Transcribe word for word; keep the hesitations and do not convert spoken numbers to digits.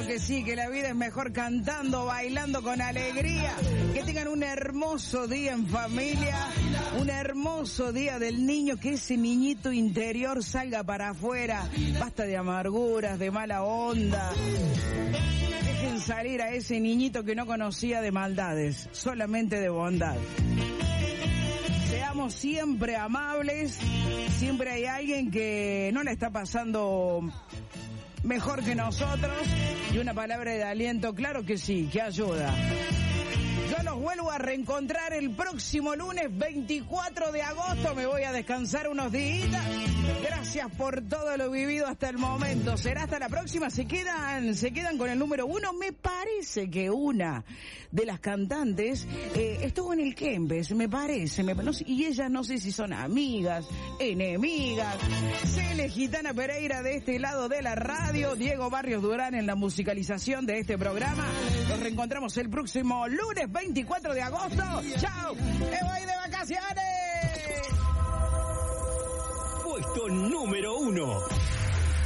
que sí, que la vida es mejor cantando, bailando con alegría. Que tengan un hermoso día en familia, un hermoso día del niño, que ese niñito interior salga para afuera. Basta de amarguras, de mala onda. Dejen salir a ese niñito que no conocía de maldades, solamente de bondad. Seamos siempre amables, siempre hay alguien que no la está pasando mejor que nosotros, y una palabra de aliento, claro que sí, que ayuda. Yo los vuelvo a reencontrar el próximo lunes veinticuatro de agosto, me voy a descansar unos días. Gracias por todo lo vivido hasta el momento. Será hasta la próxima. Se quedan, se quedan con el número uno. Me parece que una de las cantantes eh, estuvo en el Kempes, me parece, me, no sé, y ellas no sé si son amigas, enemigas. Cele Gitana Pereira de este lado de la radio, Diego Barrios Durán en la musicalización de este programa. Nos reencontramos el próximo lunes veinticuatro de agosto. ¡Chao! ¡Me voy de vacaciones! Puesto número uno.